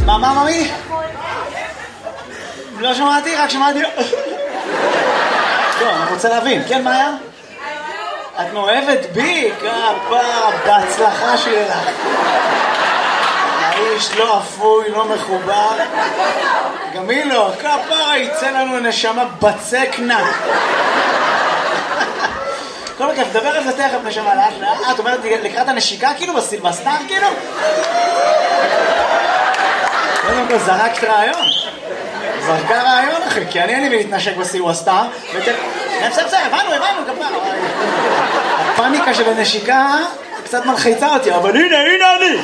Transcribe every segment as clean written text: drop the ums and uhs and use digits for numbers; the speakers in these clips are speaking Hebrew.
מה, ממי? לא שמעתי, רק שמעתי... לא, אני רוצה להבין. כן, מה היה? את מאוהבת בי? כפרה, בהצלחה שלך. האיש לא אפוי, לא מחובר. גם היא לא, כפרה, יצא לנו נשמה בצקנה. כל כך, דבר על זה תכף נשמה לאט לאט. את אומרת לקראת הנשיקה כאילו בסילבסטר כאילו? קודם כל זרקת רעיון. זרקה רעיון אחי, כי אני אין לי להתנשק בסילבסטר. בסדר, הבנו כפרה. הפאניקה של הנשיקה קצת מלחיצה אותי, אבל הנה אני.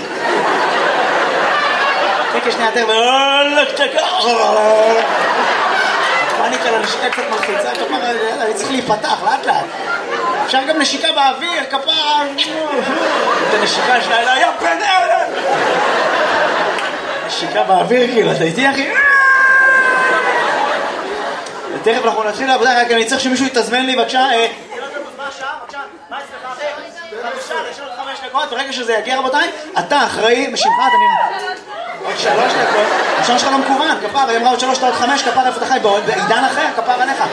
תקי שנייה יותר הפאניקה לנשיקה קצת מלחיצה, כפרה, אני צריך להיפתח לאט לאט. אפשר גם נשיקה באוויר, כפרה. את הנשיקה שלה אלה, יא בן אלה! נשיקה באוויר, כאילו, אתה איתי אחי? תכף אנחנו נתחיל לעבודה, רק אני צריך שמישהו יתזמן לי, בבקשה. מה אצלך? יש עוד 5 דקות, ברגע שזה יגיע רבותיי, אתה אחראי, בשמך אתה נראה. עוד 3 דקות, השעון שלך לא מקוון, כפר, היא אמרה עוד 3, עוד 5, כפר איפה אתה חי, בעידן אחר, כפר עליך.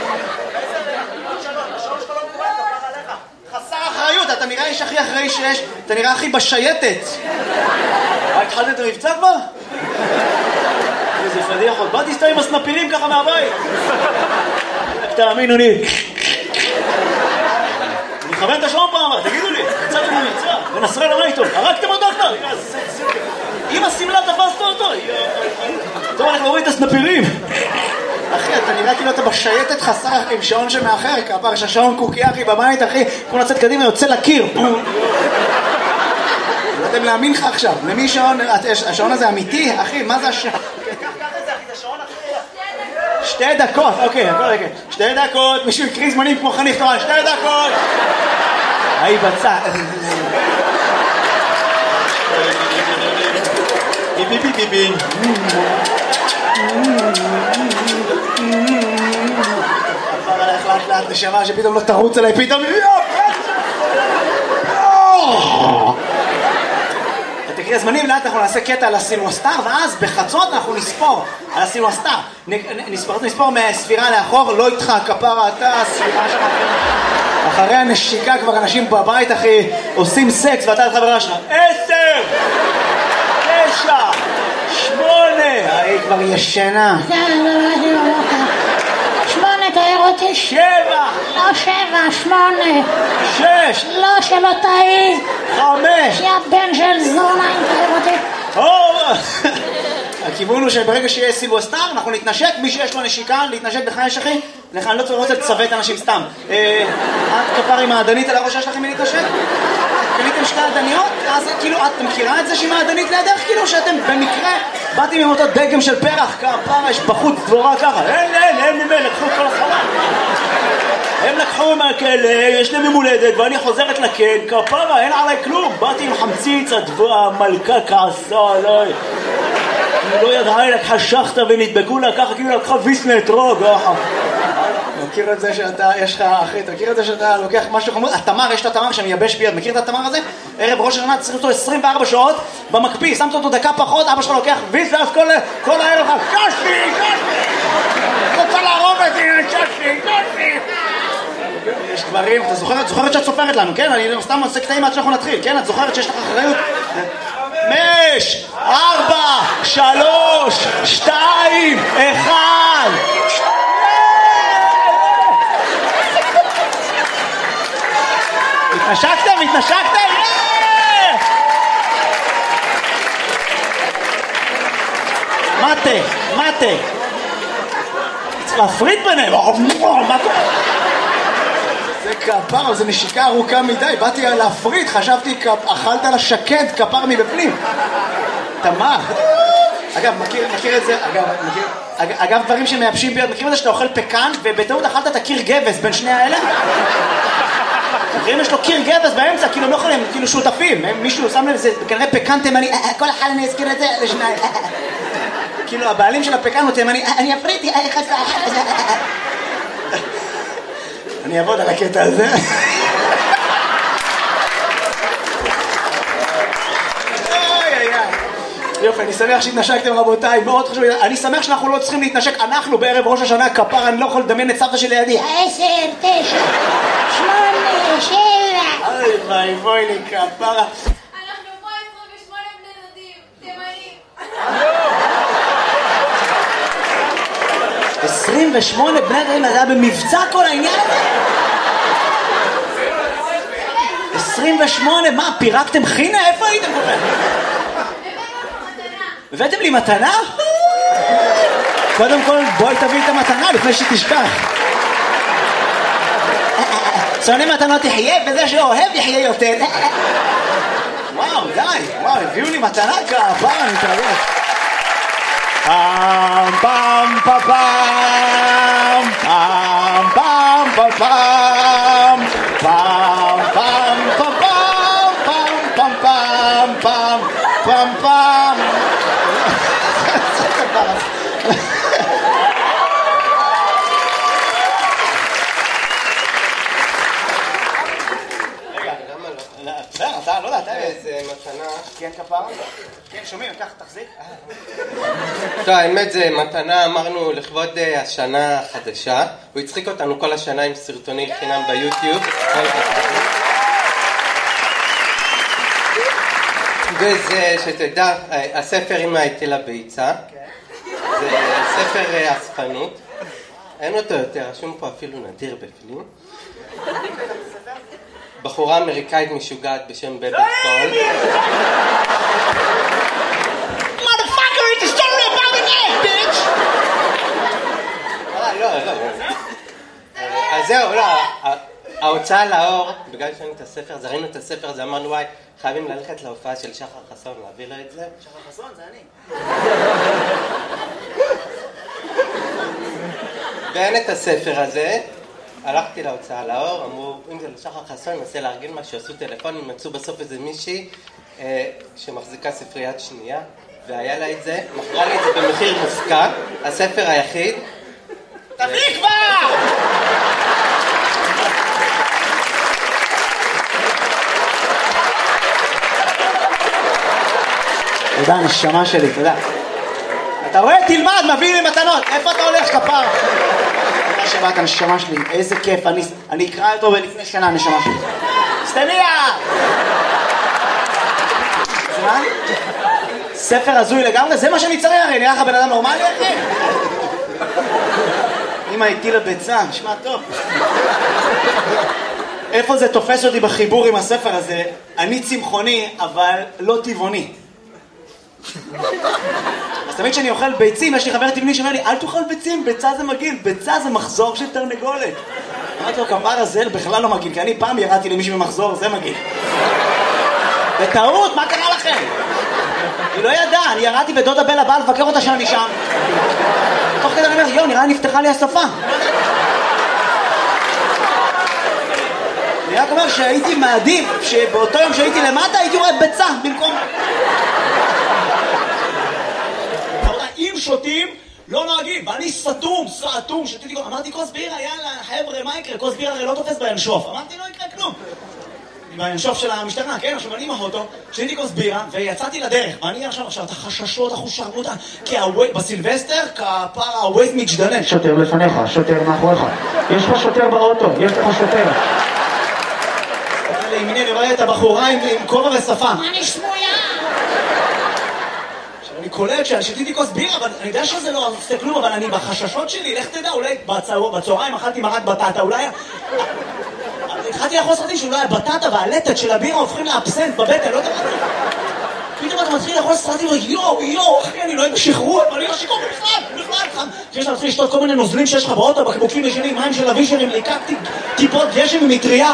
חסר אחריות, אתה נראה איש הכי אחראי שיש, אתה נראה הכי בשייטת. התחלת את המבצע כבר? איזה פדיח עוד, באתי סתם עם הסנפירים ככה מהבית. תאמינו לי. אני מכוון את השעון פעם, תגידו לי, יצאתם למבצע, ונסראללה מה איתו? הרגתם אותו כבר? עם הסמלה תפסת אותו? טוב, אנחנו רואים את הסנפירים. אחי, אתה נראה כאילו אתה בשייטת חסר עם שעון שמאחר, כפר שהשעון קוקי אחי בבית אחי, כמו לצאת קדימה יוצא לקיר. לא יודעים להאמין לך עכשיו, למי שעון, השעון הזה אמיתי? אחי, מה זה השעון? קח את זה אחי, זה שעון אחי. 2 דקות, אוקיי, 2 דקות, מישהו יקריא זמנים כמו חניך תורן, 2 דקות. היי בצע. ביבי. עבר עליך לאט נשמה שפתאום לא תרוץ עליי פתאום. תקריא הזמנים, לאט אנחנו נעשה קטע על הסילבסטר, ואז בחצות אנחנו נספור על הסילבסטר. נספור מהספירה לאחור, לא איתך, כפרה אתה, הספירה שלך. אחרי הנשיקה כבר אנשים בבית אחי עושים סקס ואתה לחברה שלך. 10, 9, 8, היא כבר ישנה. 8 תאר אותי. 7, לא 7, 8. 6, לא שלא תאי. 5. יא בן של זונה אם תאר אותי. הכיוון הוא שברגע שיהיה סילבסטר אנחנו נתנשק, מי שיש לו נשיקה להתנשק בך יש אחי. לך אני לא רוצה לצוות אנשים סתם. את כפר עם העדנית על הראש יש לכם מי להתנשק? קניתם 2 עדניות? אז כאילו את מכירה את זה שהיא מעדנית לידך? כאילו שאתם במקרה באתם עם אותו דגם של פרח כפרה יש בחוץ דבורה ככה. אין ממי לקחו את כל החלל. הם לקחו מהכלא, יש להם ממולדת ואני חוזרת לכן, כפרה אין עליי כלום. באתי עם חמציץ, המלכה כעסה עליי. היא לא ידעה, היא לקחה שחטה ונדבקו לה ככה, כאילו לקחה ויסנה אתרוג. מכיר את זה שאתה, יש לך, אחי, אתה מכיר את זה שאתה לוקח משהו חמוד? התמר, יש את התמר שמייבש ביד, מכיר את התמר הזה? ערב ראש השנה צריך אותו 24 שעות במקפיא, שמת אותו דקה פחות, אבא שלך לוקח ויס, ואז כל הערב לך, קשי! רוצה להרוג את זה, קשי! יש דברים, אתה זוכרת שאת סופרת לנו, כן? אני סתם עושה קטעים עד שאנחנו נתחיל, כן? את זוכרת שיש לך אחריות? 5, 4, 3, 2, 1. התנשקתם? מטה. צריך להפריד ביניהם. זה כפר, זה נשיקה ארוכה מדי. באתי להפריד, חשבתי אכלת על השקד כפר מבפנים. תמר. אגב, מכיר את זה, אגב, דברים שמייבשים ביד, מכיר את זה שאתה אוכל פקן ובטעות אכלת את הקיר גבס בין שני האלה? מכירים יש לו קיר גבס באמצע, כאילו הם לא יכולים, כאילו שותפים, מישהו שם לב, זה כנראה פקן תימני, כל אחד אני אזכיר את זה לשניים. כאילו הבעלים של הפקן הוא תימני, אני אפריתי, אני אעבוד על הקטע הזה. יופי, אני שמח שהתנשקתם רבותיי, מאוד חשוב, אני שמח שאנחנו לא צריכים להתנשק, אנחנו בערב ראש השנה כפר, אני לא יכול לדמיין את סבתא שלי לידי. 10, 9, 8, 7. אוי ביי, בואי לי כפרה. אנחנו פה 28 בני דודים, תימנים. 28 בני דודים, זה היה במבצע כל העניין הזה? 28, מה, פירקתם חינה? איפה הייתם כל כך? הבאתם לי מתנה? קודם כל בואי תביא את המתנה לפני שתשכח. שונא מתנות יחיה וזה שאוהב יחיה יותר. וואו די, וואו הביאו לי מתנה כפר, אני מתרגש. פעם פעם פעם פעם פעם פעם פעם פעם פעם פעם פעם פעם פעם פעם. אתה לא יודע, אתה איזה מתנה. כן כפרה? כן שומעים, קח תחזיק. טוב, האמת זה מתנה, אמרנו לכבוד השנה החדשה. הוא הצחיק אותנו כל השנה עם סרטוני חינם ביוטיוב. וזה, שתדע, הספר אמא הטילה ביצה. זה ספר אספנות. אין אותו יותר, רשום פה אפילו נדיר בפנים. בחורה אמריקאית משוגעת בשם בבי פול. Motherfucker, it's a story about an egg, bitch! לא. אז זהו, לא. ההוצאה לאור, בגלל שראינו את הספר, אז ראינו את הספר, אז אמרנו, וואי, חייבים ללכת להופעה של שחר חסון, להביא לה את זה. שחר חסון, זה אני. ואין את הספר הזה. הלכתי להוצאה לאור, אמרו, אם זה לשחר חסון, ננסה לארגן משהו, עשו טלפון, מצאו בסוף איזה מישהי שמחזיקה ספריית שנייה, והיה לה את זה, מכרה לי את זה במחיר מופקע, הספר היחיד. תביא כבר! תודה, נשמה שלי, תודה. אתה רואה? תלמד, מביא לי מתנות. איפה אתה הולך, כפר? תודה שבאת, נשמה שלי. איזה כיף. אני אקרא אותו בלפני שנה, נשמה שלי. סטניה! מה? ספר הזוי לגמרי? זה מה שאני צריך, הרי נראה לך בן אדם נורמלי, אחי? אמא הטילה ביצה, נשמע טוב. איפה זה תופס אותי בחיבור עם הספר הזה? אני צמחוני, אבל לא טבעוני. אז תמיד כשאני אוכל ביצים, יש לי חבר טבעוני שאומר לי, אל תאכל ביצים, ביצה זה מגעיל, ביצה זה מחזור של תרנגולת. אמרתי לו, כפרה זה בכלל לא מגעיל, כי אני פעם ירדתי למישהו במחזור, זה מגעיל. בטעות, מה קרה לכם? היא לא ידעה, אני ירדתי ודודה בלה באה לבקר אותה שאני שם. תוך כדי אני אומר, יו, נראה נפתחה לי השפה. אני רק אומר שהייתי מעדיף שבאותו יום שהייתי למטה הייתי רואה ביצה במקום... אם שותים לא נוהגים, ואני סתום, שתיתי... אמרתי כוס בירה, יאללה, חבר'ה, מה יקרה? כוס בירה הרי לא תופס באנשוף. אמרתי, לא יקרה כלום. באנשוף של המשטרה, כן? עכשיו אני עם האוטו, שתיתי כוס בירה, ויצאתי לדרך. ואני עכשיו את החששות, החושרנות, כי בסילבסטר, כפרה הווייז מתגדלן. שוטר לפניך, שוטר מאחוריך. יש לך שוטר באוטו, יש לך שוטר. לימיני, אני רואה את הבחורה עם כובע ושפה. אני שמולה. אני קולט ששתיתי כוס בירה, אבל אני יודע שזה לא עושה כלום, אבל אני בחששות שלי, לך תדע, אולי בצהריים אכלתי מרק בטטה, אולי... התחלתי לאכול סרטים שאולי הבטטה והלטת של הבירה הופכים לאבסנט בבטן, לא יודע מה. פתאום אתה מתחיל לאכול סרטים, יואו, אחי, אני לא אוהב שחרור, אבל אני לא שיקור בכלל. כשיש להתחיל לשתות כל מיני נוזלים שיש לך באוטו, בקבוקים ישנים, מים של אבישרים, לקחתי טיפות גשם ממטריה.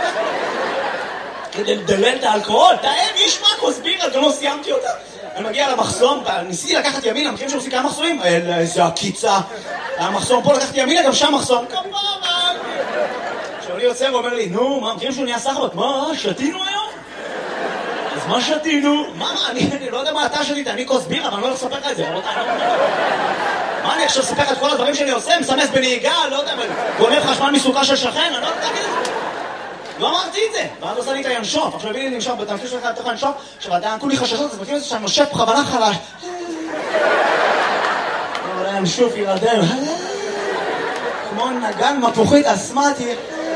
כדי לדלל את האלכוהול, תאם, יש מה כוס בירה, גם לא סיימתי אותה. אני מגיע למחסום, ניסיתי לקחת ימינה, מכירים שעושים כמה מחסומים? איזה הקיצה. המחסום פה לקחתי ימינה, גם שם מחסום. כמובן. כשאני יוצא ואומר לי, נו, מה, מכירים שהוא נהיה סחבק? מה, שתינו היום? אז מה שתינו? מה, אני לא יודע מה אתה שתית, אני כוס בירה, אבל אני לא הולך לספר לך את זה. מה, אני עכשיו אספר לך את כל הדברים שאני עושה? מסמס בנהיגה, לא יודע, גונב חשמל מסוכה של שכן, אני לא יודע להגיד את זה. לא אמרתי את זה. ואז עושה לי את הינשוף. עכשיו הביאי לי לנשוף, אתה מכיר שלך לתוך הינשוף, עכשיו אתה כולי חששות, אז מכיר את זה שאני נושף בכוונה חלש. אבל הינשוף ירדם. כמו נגן מפוחית אסמטי.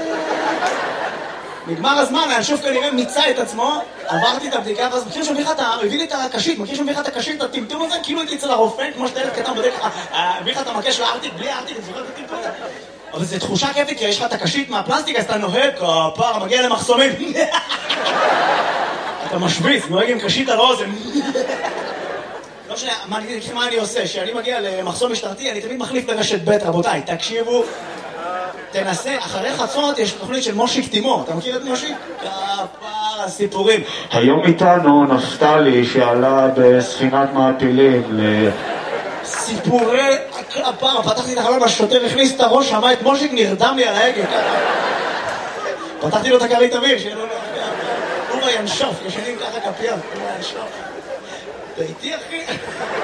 נגמר הזמן, הינשוף כנראה מיצה את עצמו, עברתי את הבדיקה, ואז מכיר שמביא לך את הביא לי את הקשית, מכיר שמביא לך את הקשית, את הטמטום הזה, כאילו הייתי אצל הרופא, כמו שאתה ילד קטן בודק לך, הביא לך את המקש של הארטיק, בלי הארטיק, אני זוכר את הטמטום הזה. אבל זו תחושה כיפית, כי יש לך את הקשית מהפלסטיק, אז אתה נוהג, כפר, מגיע למחסומים. אתה משוויץ, נוהג עם קשית על אוזן. לא משנה, מה אני עושה? כשאני מגיע למחסום משטרתי, אני תמיד מחליף לרשת ב', רבותיי, תקשיבו. תנסה, אחרי חצות יש תוכנית של מושיק תימור, אתה מכיר את מושיק? כפר הסיפורים. היום איתנו נפתלי שעלה בספינת מעפילים סיפורי הכפר, פתחתי את החלון, השוטר הכניס את הראש, שמע את מושיק, נרדם לי על ההגה. פתחתי לו את הכרית אוויר, שיהיה לו הוא וינשוף, ישנים ככה כפיים, הוא וינשוף. אתה איתי אחי?